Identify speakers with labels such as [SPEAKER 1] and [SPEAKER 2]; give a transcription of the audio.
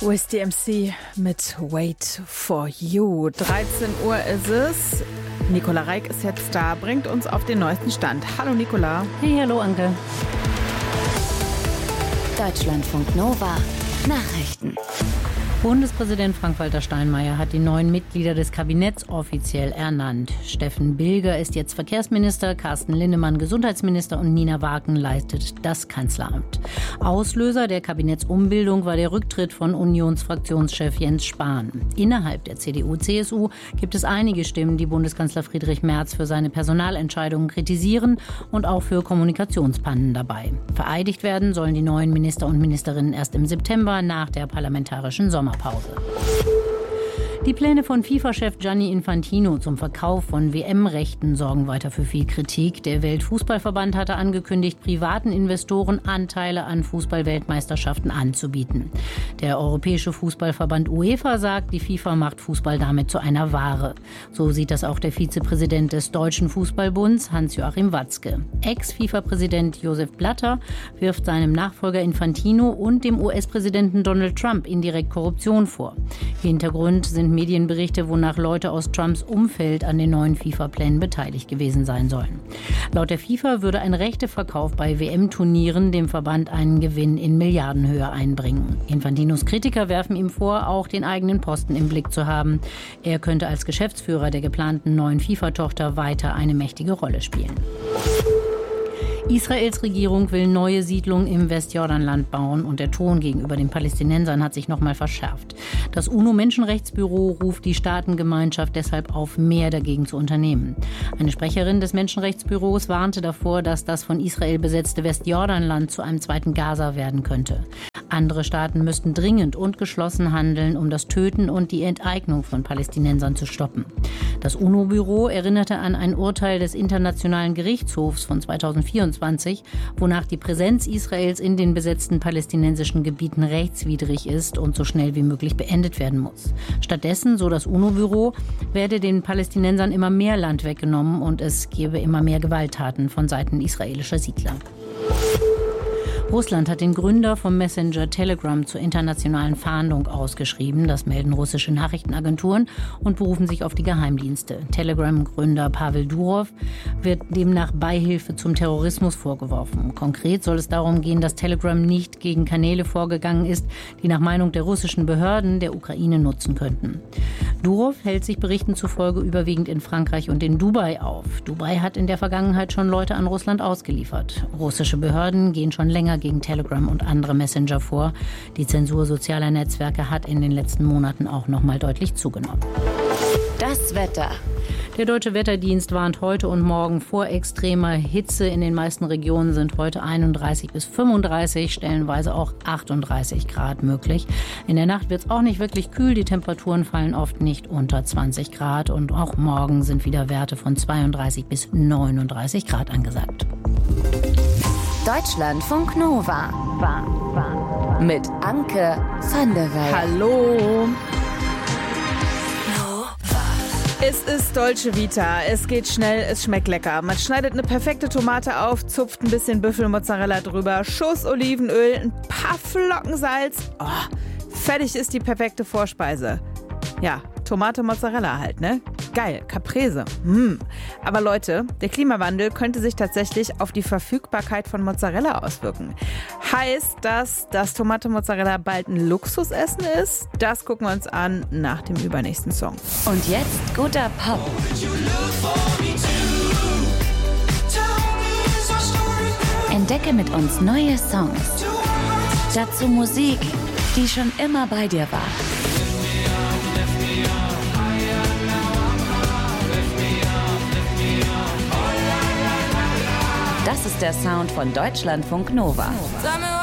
[SPEAKER 1] USDMC mit Wait for You. 13 Uhr ist es. Nicola Reik ist jetzt da, bringt uns auf den neuesten Stand. Hallo Nicola.
[SPEAKER 2] Hey, hallo Anke.
[SPEAKER 3] Deutschlandfunk Nova Nachrichten.
[SPEAKER 2] Bundespräsident Frank-Walter Steinmeier hat die neuen Mitglieder des Kabinetts offiziell ernannt. Steffen Bilger ist jetzt Verkehrsminister, Carsten Linnemann Gesundheitsminister und Nina Wagen leitet das Kanzleramt. Auslöser der Kabinettsumbildung war der Rücktritt von Unionsfraktionschef Jens Spahn. Innerhalb der CDU-CSU gibt es einige Stimmen, die Bundeskanzler Friedrich Merz für seine Personalentscheidungen kritisieren und auch für Kommunikationspannen dabei. Vereidigt werden sollen die neuen Minister und Ministerinnen erst im September nach der parlamentarischen Sommerpause. Die Pläne von FIFA-Chef Gianni Infantino zum Verkauf von WM-Rechten sorgen weiter für viel Kritik. Der Weltfußballverband hatte angekündigt, privaten Investoren Anteile an Fußball-Weltmeisterschaften anzubieten. Der Europäische Fußballverband UEFA sagt, die FIFA macht Fußball damit zu einer Ware. So sieht das auch der Vizepräsident des Deutschen Fußballbunds, Hans-Joachim Watzke. Ex-FIFA-Präsident Josef Blatter wirft seinem Nachfolger Infantino und dem US-Präsidenten Donald Trump indirekt Korruption vor. Hintergrund sind Medienberichte, wonach Leute aus Trumps Umfeld an den neuen FIFA-Plänen beteiligt gewesen sein sollen. Laut der FIFA würde ein Rechteverkauf bei WM-Turnieren dem Verband einen Gewinn in Milliardenhöhe einbringen. Infantinos Kritiker werfen ihm vor, auch den eigenen Posten im Blick zu haben. Er könnte als Geschäftsführer der geplanten neuen FIFA-Tochter weiter eine mächtige Rolle spielen. Israels Regierung will neue Siedlungen im Westjordanland bauen und der Ton gegenüber den Palästinensern hat sich nochmal verschärft. Das UNO-Menschenrechtsbüro ruft die Staatengemeinschaft deshalb auf, mehr dagegen zu unternehmen. Eine Sprecherin des Menschenrechtsbüros warnte davor, dass das von Israel besetzte Westjordanland zu einem zweiten Gaza werden könnte. Andere Staaten müssten dringend und geschlossen handeln, um das Töten und die Enteignung von Palästinensern zu stoppen. Das UNO-Büro erinnerte an ein Urteil des Internationalen Gerichtshofs von 2024, wonach die Präsenz Israels in den besetzten palästinensischen Gebieten rechtswidrig ist und so schnell wie möglich beendet werden muss. Stattdessen, so das UNO-Büro, werde den Palästinensern immer mehr Land weggenommen und es gebe immer mehr Gewalttaten von Seiten israelischer Siedler. Russland hat den Gründer vom Messenger Telegram zur internationalen Fahndung ausgeschrieben. Das melden russische Nachrichtenagenturen und berufen sich auf die Geheimdienste. Telegram-Gründer Pavel Durov wird demnach Beihilfe zum Terrorismus vorgeworfen. Konkret soll es darum gehen, dass Telegram nicht gegen Kanäle vorgegangen ist, die nach Meinung der russischen Behörden der Ukraine nutzen könnten. Durov hält sich Berichten zufolge überwiegend in Frankreich und in Dubai auf. Dubai hat in der Vergangenheit schon Leute an Russland ausgeliefert. Russische Behörden gehen schon länger gegen Telegram und andere Messenger vor. Die Zensur sozialer Netzwerke hat in den letzten Monaten auch noch mal deutlich zugenommen.
[SPEAKER 3] Das Wetter.
[SPEAKER 2] Der Deutsche Wetterdienst warnt heute und morgen vor extremer Hitze. In den meisten Regionen sind heute 31 bis 35, stellenweise auch 38 Grad möglich. In der Nacht wird es auch nicht wirklich kühl. Die Temperaturen fallen oft nicht unter 20 Grad. Und auch morgen sind wieder Werte von 32 bis 39 Grad angesagt.
[SPEAKER 3] Deutschlandfunk Nova mit Anke van der Weide.
[SPEAKER 1] Hallo. Es ist Dolce Vita, es geht schnell, es schmeckt lecker. Man schneidet eine perfekte Tomate auf, zupft ein bisschen Büffelmozzarella drüber, Schuss Olivenöl, ein paar Flocken Salz. Oh, fertig ist die perfekte Vorspeise. Ja, Tomate Mozzarella halt, ne? Geil, Caprese. Aber Leute, der Klimawandel könnte sich tatsächlich auf die Verfügbarkeit von Mozzarella auswirken. Heißt das, dass Tomate Mozzarella bald ein Luxusessen ist? Das gucken wir uns an nach dem übernächsten Song.
[SPEAKER 3] Und jetzt guter Pop. Entdecke mit uns neue Songs. Dazu Musik, die schon immer bei dir war. Das ist der Sound von Deutschlandfunk Nova.